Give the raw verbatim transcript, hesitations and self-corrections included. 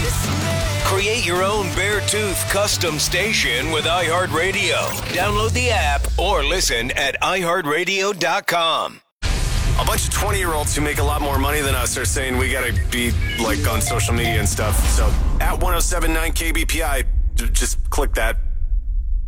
Create your own Beartooth custom station with iHeartRadio. Download the app or listen at i heart radio dot com. A bunch of twenty-year-olds who make a lot more money than us are saying we got to be, like, on social media and stuff. So, at one oh seven point nine K B P I, just click that.